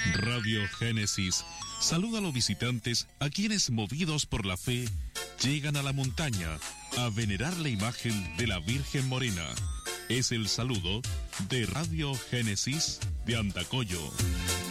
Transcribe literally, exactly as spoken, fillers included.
Radio Génesis saluda a los visitantes a quienes, movidos por la fe, llegan a la montaña a venerar la imagen de la Virgen Morena. Es el saludo de Radio Génesis de Andacollo.